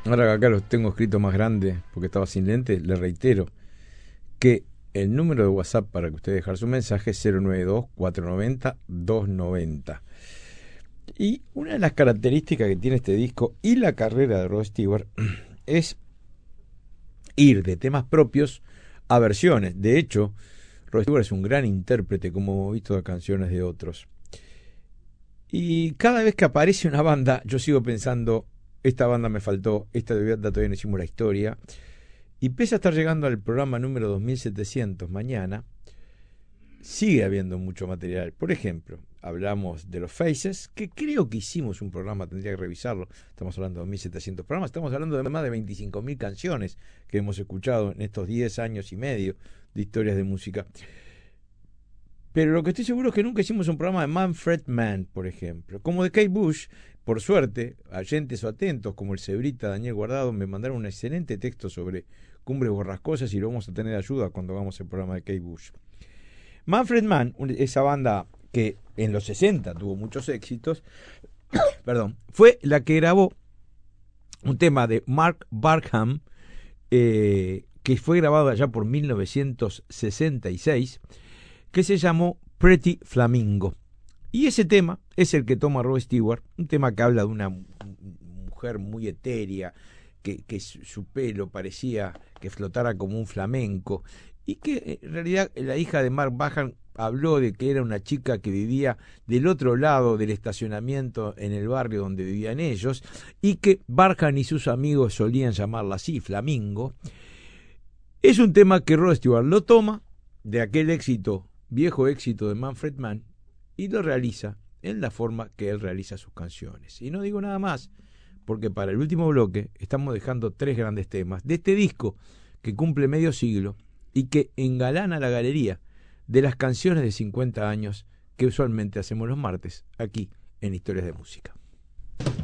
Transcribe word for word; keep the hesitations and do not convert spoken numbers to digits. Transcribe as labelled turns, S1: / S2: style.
S1: Ahora que acá los tengo escrito más grande porque estaba sin lentes, le reitero que el número de WhatsApp para que usted dejar su mensaje es cero nueve dos, cuatro nueve cero, dos nueve cero. Y una de las características que tiene este disco y la carrera de Rod Stewart es ir de temas propios a versiones. De hecho, Rod Stewart es un gran intérprete, como hemos visto, de canciones de otros. Y cada vez que aparece una banda, yo sigo pensando, esta banda me faltó, esta todavía no hicimos la historia. Y pese a estar llegando al programa número dos mil setecientos mañana, sigue habiendo mucho material. Por ejemplo, hablamos de los Faces, que creo que hicimos un programa, tendría que revisarlo. Estamos hablando de dos mil setecientos programas, estamos hablando de más de veinticinco mil canciones que hemos escuchado en estos diez años y medio de historias de música. Pero lo que estoy seguro es que nunca hicimos un programa de Manfred Mann, por ejemplo. Como de Kate Bush, por suerte, oyentes o atentos, como el Cebrita Daniel Guardado, me mandaron un excelente texto sobre Cumbres Borrascosas y lo vamos a tener ayuda cuando hagamos el programa de Kate Bush. Manfred Mann, esa banda que en los sesenta tuvo muchos éxitos, perdón, fue la que grabó un tema de Mark Barham, eh, que fue grabado allá por mil novecientos sesenta y seis, que se llamó Pretty Flamingo. Y ese tema es el que toma Rod Stewart, un tema que habla de una mujer muy etérea, que, que su pelo parecía que flotara como un flamenco, y que en realidad la hija de Mark Barham habló de que era una chica que vivía del otro lado del estacionamiento en el barrio donde vivían ellos, y que Barham y sus amigos solían llamarla así, Flamingo. Es un tema que Rod Stewart lo toma de aquel éxito, viejo éxito de Manfred Mann, y lo realiza en la forma que él realiza sus canciones. Y no digo nada más, porque para el último bloque estamos dejando tres grandes temas de este disco que cumple medio siglo y que engalana la galería de las canciones de cincuenta años que usualmente hacemos los martes aquí en Historias de Música.